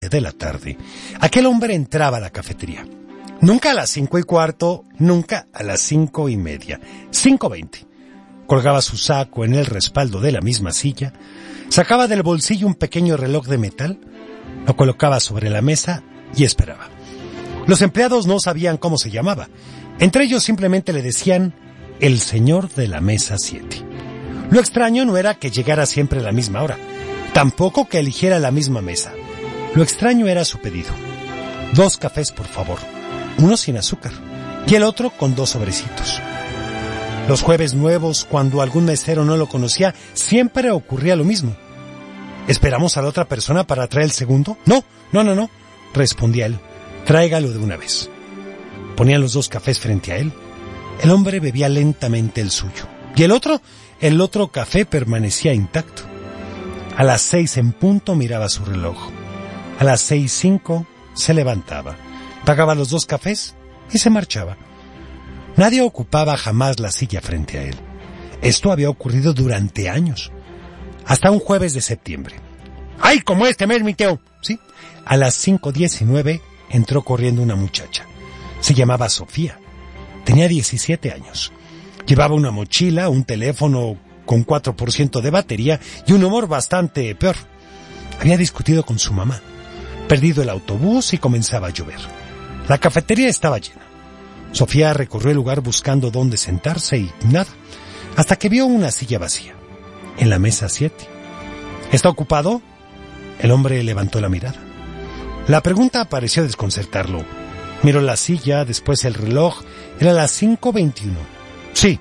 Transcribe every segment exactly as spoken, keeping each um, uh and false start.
de la tarde, aquel hombre entraba a la cafetería. Nunca a las cinco y cuarto, nunca a las cinco y media. Cinco veinte. Colgaba su saco en el respaldo de la misma silla, sacaba del bolsillo un pequeño reloj de metal, lo colocaba sobre la mesa y esperaba. Los empleados no sabían cómo se llamaba. Entre ellos simplemente le decían el señor de la mesa siete. Lo extraño no era que llegara siempre a la misma hora, tampoco que eligiera la misma mesa. Lo extraño era su pedido. Dos cafés, por favor. Uno sin azúcar y el otro con dos sobrecitos. Los jueves nuevos, cuando algún mesero no lo conocía, siempre ocurría lo mismo. ¿Esperamos a la otra persona para traer el segundo? No, no, no, no, respondía él. Tráigalo de una vez. Ponían los dos cafés frente a él. El hombre bebía lentamente el suyo. ¿Y el otro? El otro café permanecía intacto. A las seis en punto miraba su reloj. A las seis cinco se levantaba, pagaba los dos cafés y se marchaba. Nadie ocupaba jamás la silla frente a él. Esto había ocurrido durante años. Hasta un jueves de septiembre. ¡Ay, como este mes, mi Teo! ¿Sí? A las cinco diecinueve entró corriendo una muchacha. Se llamaba Sofía. Tenía diecisiete años. Llevaba una mochila, un teléfono con cuatro por ciento de batería y un humor bastante peor. Había discutido con su mamá, perdido el autobús y comenzaba a llover. La cafetería estaba llena. Sofía recorrió el lugar buscando dónde sentarse y nada, hasta que vio una silla vacía, en la mesa siete. ¿Está ocupado? El hombre levantó la mirada. La pregunta pareció desconcertarlo. Miró la silla, después el reloj. Era las cinco veintiuno. Sí.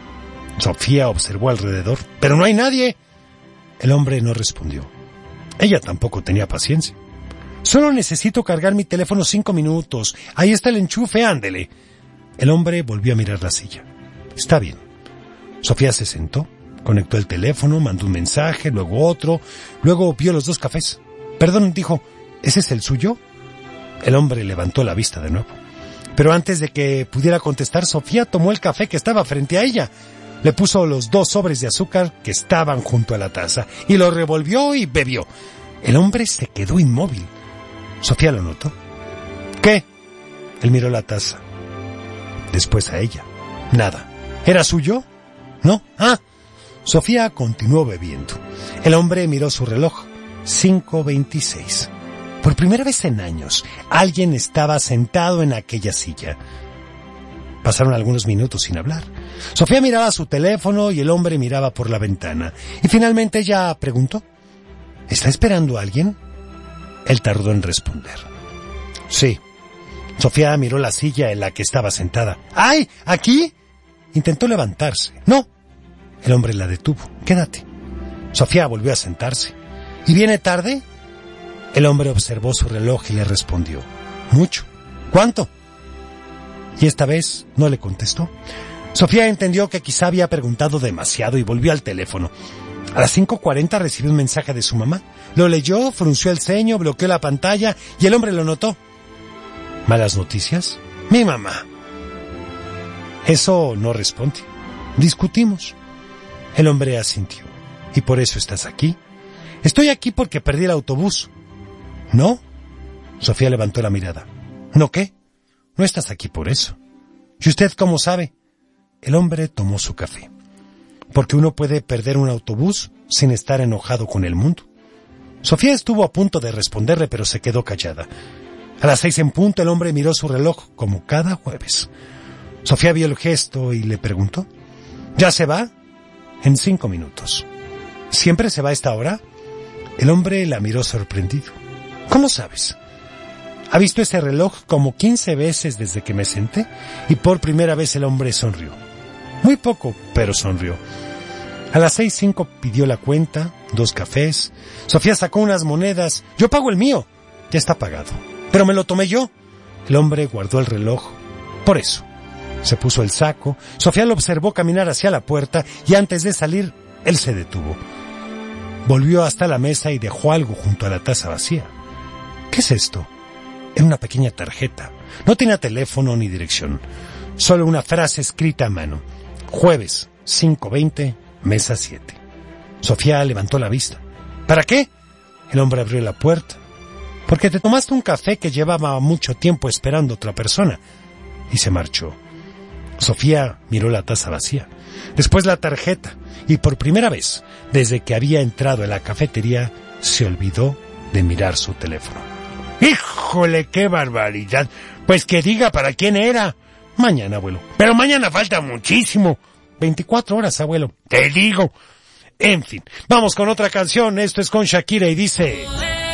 Sofía observó alrededor. ¡Pero no hay nadie! El hombre no respondió. Ella tampoco tenía paciencia. Solo necesito cargar mi teléfono cinco minutos. Ahí está el enchufe, ándele. El hombre volvió a mirar la silla. Está bien. Sofía se sentó, conectó el teléfono, mandó un mensaje, luego otro, luego vio los dos cafés. Perdón, dijo, ¿ese es el suyo? El hombre levantó la vista de nuevo. Pero antes de que pudiera contestar, Sofía tomó el café que estaba frente a ella. Le puso los dos sobres de azúcar que estaban junto a la taza y lo revolvió y bebió. El hombre se quedó inmóvil. Sofía lo notó. ¿Qué? Él miró la taza. Después a ella. Nada. ¿Era suyo? No. Ah. Sofía continuó bebiendo. El hombre miró su reloj. cinco veintiséis. Por primera vez en años, alguien estaba sentado en aquella silla. Pasaron algunos minutos sin hablar. Sofía miraba su teléfono y el hombre miraba por la ventana. Y finalmente ella preguntó, ¿está esperando a alguien? Él tardó en responder. Sí. Sofía miró la silla en la que estaba sentada. ¡Ay! ¿Aquí? Intentó levantarse. No. El hombre la detuvo. Quédate. Sofía volvió a sentarse. ¿Y viene tarde? El hombre observó su reloj y le respondió. Mucho. ¿Cuánto? Y esta vez no le contestó. Sofía entendió que quizá había preguntado demasiado y volvió al teléfono. A las cinco cuarenta recibió un mensaje de su mamá. Lo leyó, frunció el ceño, bloqueó la pantalla y el hombre lo notó. ¿Malas noticias? Mi mamá. Eso no responde. Discutimos. El hombre asintió. ¿Y por eso estás aquí? Estoy aquí porque perdí el autobús. ¿No? Sofía levantó la mirada. ¿No qué? No estás aquí por eso. ¿Y usted cómo sabe? El hombre tomó su café. Porque uno puede perder un autobús sin estar enojado con el mundo. Sofía estuvo a punto de responderle, pero se quedó callada. A las seis en punto el hombre miró su reloj, como cada jueves. Sofía vio el gesto y le preguntó. ¿Ya se va? En cinco minutos. ¿Siempre se va a esta hora? El hombre la miró sorprendido. ¿Cómo sabes? Ha visto ese reloj como quince veces desde que me senté y por primera vez el hombre sonrió. Muy poco, pero sonrió. A las seis cinco pidió la cuenta, dos cafés. Sofía sacó unas monedas. Yo pago el mío. Ya está pagado. Pero me lo tomé yo. El hombre guardó el reloj. Por eso. Se puso el saco. Sofía lo observó caminar hacia la puerta y antes de salir, él se detuvo. Volvió hasta la mesa y dejó algo junto a la taza vacía. ¿Qué es esto? Era una pequeña tarjeta. No tenía teléfono ni dirección. Solo una frase escrita a mano. Jueves, cinco veinte, mesa siete. Sofía levantó la vista. ¿Para qué? El hombre abrió la puerta. porque te tomaste un café que llevaba mucho tiempo esperando otra persona y se marchó. Sofía miró la taza vacía, después la tarjeta, y por primera vez, desde que había entrado en la cafetería, se olvidó de mirar su teléfono. ¡Híjole, qué barbaridad! Pues que diga para quién era. Mañana, abuelo. Pero mañana falta muchísimo. veinticuatro horas, abuelo. Te digo. En fin, vamos con otra canción. Esto es con Shakira y dice...